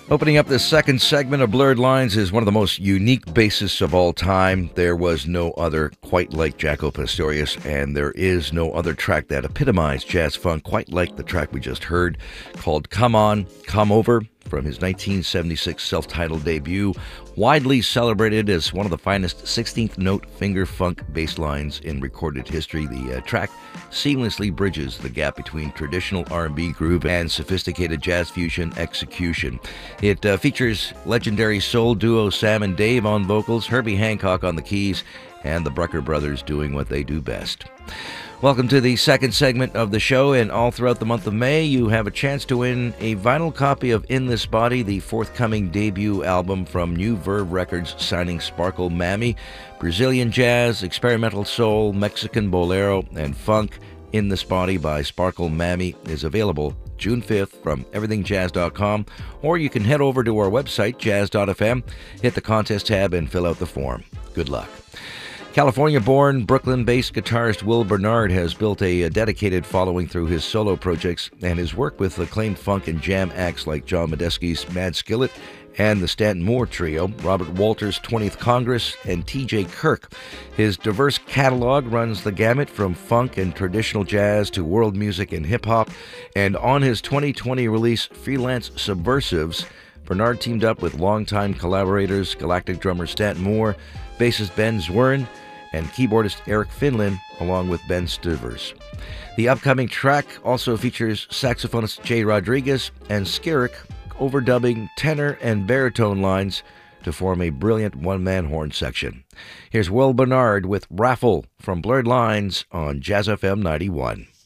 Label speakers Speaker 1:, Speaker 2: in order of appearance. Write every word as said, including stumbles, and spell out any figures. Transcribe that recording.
Speaker 1: Opening up this second segment of Blurred Lines is one of the most unique bassists of all time. There was no other quite like Jaco Pastorius, and there is no other track that epitomized jazz funk quite like the track we just heard, called Come On, Come Over, from his nineteen seventy-six self-titled debut, widely celebrated as one of the finest sixteenth-note finger funk bass lines in recorded history. The uh, track seamlessly bridges the gap between traditional R and B groove and sophisticated jazz fusion execution. It uh, features legendary soul duo Sam and Dave on vocals, Herbie Hancock on the keys, and the Brucker brothers doing what they do best. Welcome to the second segment of the show, and all throughout the month of May, you have a chance to win a vinyl copy of In This Body, the forthcoming debut album from New Verve Records, signing Sparkle Mammy. Brazilian jazz, experimental soul, Mexican bolero, and funk. In This Body by Sparkle Mammy is available June fifth from everything jazz dot com, or you can head over to our website, jazz dot f m, hit the contest tab, and fill out the form. Good luck. California-born, Brooklyn-based guitarist Will Bernard has built a, a dedicated following through his solo projects and his work with acclaimed funk and jam acts like John Medeski's Mad Skillet and the Stanton Moore Trio, Robert Walters' twentieth Congress, and T J Kirk. His diverse catalog runs the gamut from funk and traditional jazz to world music and hip-hop, and on his twenty twenty release, Freelance Subversives, Bernard teamed up with longtime collaborators Galactic drummer Stanton Moore, bassist Ben Zwerin, and keyboardist Eric Finlin, along with Ben Stivers. The upcoming track also features saxophonist Jay Rodriguez and Skerrick overdubbing tenor and baritone lines to form a brilliant one-man horn section. Here's Will Bernard with Raffle from Blurred Lines on Jazz F M ninety-one.